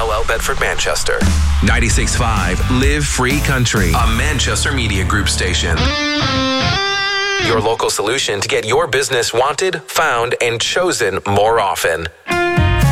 LL Bedford, Manchester. 96.5 Live Free Country, a Manchester Media Group station. Your local solution to get your business wanted, found, and chosen more often.